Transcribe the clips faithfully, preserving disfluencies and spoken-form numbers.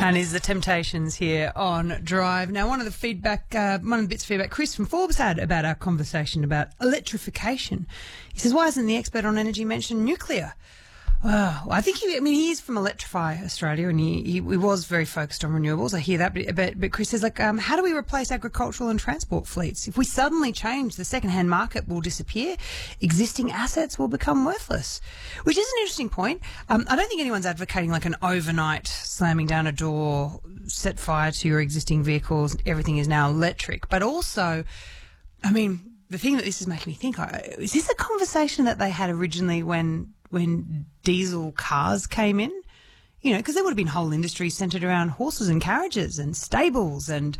And is the Temptations here on Drive. Now, one of the feedback, uh, one of the bits of feedback Chris from Forbes had about our conversation about electrification. He says, why isn't the expert on energy mentioned nuclear? Well, I think he, I mean, he is from Electrify Australia, and he, he, he was very focused on renewables. I hear that, but, but, but Chris says, like, um, how do we replace agricultural and transport fleets? If we suddenly change, the second-hand market will disappear. Existing assets will become worthless, which is an interesting point. Um, I don't think anyone's advocating like an overnight slamming down a door, set fire to your existing vehicles, everything is now electric. But also, I mean, the thing that this is making me think, is this a conversation that they had originally when when diesel cars came in? You know, because there would have been whole industries centred around horses and carriages and stables and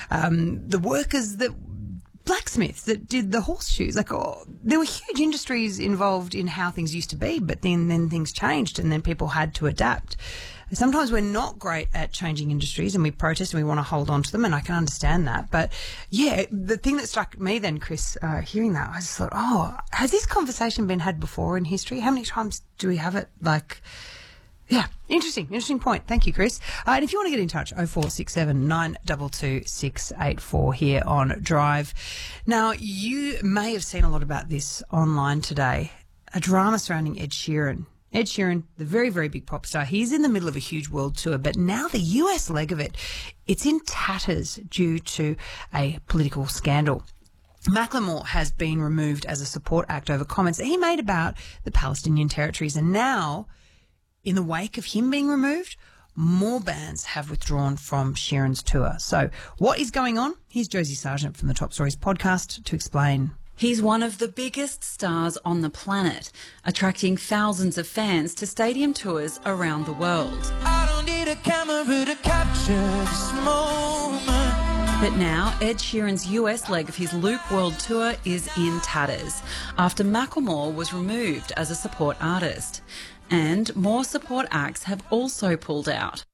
um, the workers that, blacksmiths that did the horseshoes. Like, oh, there were huge industries involved in how things used to be, but then, then things changed and then people had to adapt. Sometimes we're not great at changing industries and we protest and we want to hold on to them, and I can understand that. But, yeah, the thing that struck me then, Chris, uh, hearing that, I just thought, oh, has this conversation been had before in history? How many times do we have it? Like, yeah, interesting, interesting point. Thank you, Chris. Uh, and if you want to get in touch, oh four six seven, nine two two, six eight four here on Drive. Now, you may have seen a lot about this online today, a drama surrounding Ed Sheeran. Ed Sheeran, the very, very big pop star, he's in the middle of a huge world tour, but now the U S leg of it, it's in tatters due to a political scandal. Macklemore has been removed as a support act over comments that he made about the Palestinian territories, and now, in the wake of him being removed, more bands have withdrawn from Sheeran's tour. So what is going on? Here's Josie Sargent from the Top Stories podcast to explain. He's one of the biggest stars on the planet, attracting thousands of fans to stadium tours around the world. I don't need a camera to capture this moment. But now, Ed Sheeran's U S leg of his Loop World Tour is in tatters after Macklemore was removed as a support artist. And more support acts have also pulled out.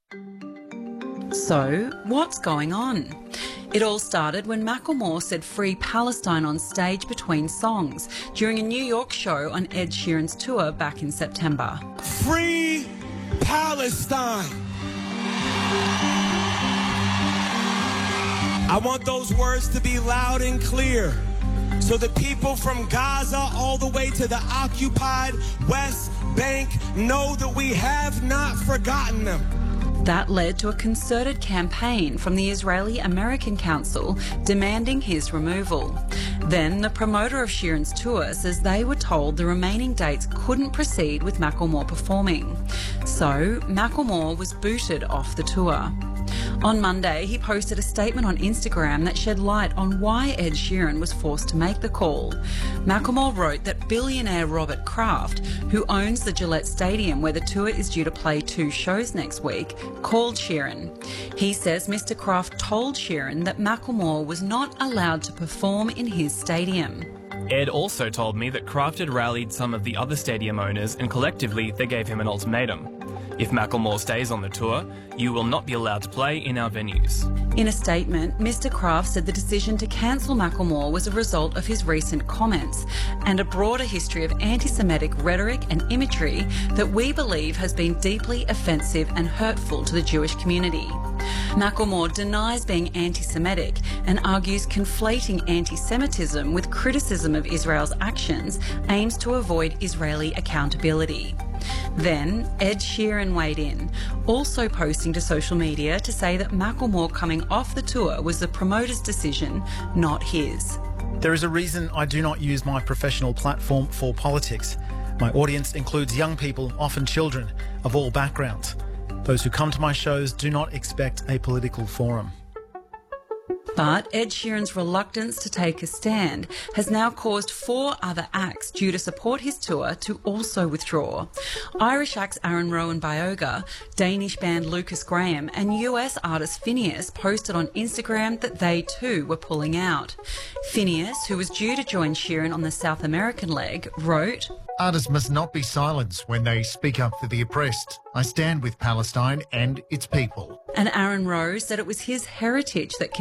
So, what's going on? It all started when Macklemore said "Free Palestine" on stage between songs during a New York show on Ed Sheeran's tour back in September. Free Palestine. I want those words to be loud and clear, so the people from Gaza all the way to the occupied West Bank know that we have not forgotten them. That led to a concerted campaign from the Israeli-American Council demanding his removal. Then the promoter of Sheeran's tour says they were told the remaining dates couldn't proceed with Macklemore performing. So Macklemore was booted off the tour. On Monday, he posted a statement on Instagram that shed light on why Ed Sheeran was forced to make the call. Macklemore wrote that billionaire Robert Kraft, who owns the Gillette Stadium where the tour is due to play two shows next week, called Sheeran. He says Mister Kraft told Sheeran that Macklemore was not allowed to perform in his stadium. Ed also told me that Kraft had rallied some of the other stadium owners and collectively they gave him an ultimatum. If Macklemore stays on the tour, you will not be allowed to play in our venues. In a statement, Mister Kraft said the decision to cancel Macklemore was a result of his recent comments and a broader history of anti-Semitic rhetoric and imagery that we believe has been deeply offensive and hurtful to the Jewish community. Macklemore denies being anti-Semitic and argues conflating anti-Semitism with criticism of Israel's actions aims to avoid Israeli accountability. Then Ed Sheeran weighed in, also posting to social media to say that Macklemore coming off the tour was the promoter's decision, not his. There is a reason I do not use my professional platform for politics. My audience includes young people, often children, of all backgrounds. Those who come to my shows do not expect a political forum. But Ed Sheeran's reluctance to take a stand has now caused four other acts due to support his tour to also withdraw. Irish acts Aaron Rowe and Bioga, Danish band Lucas Graham and U S artist Finneas posted on Instagram that they too were pulling out. Finneas, who was due to join Sheeran on the South American leg, wrote, "Artists must not be silenced when they speak up for the oppressed. I stand with Palestine and its people." And Aaron Rowe said it was his heritage that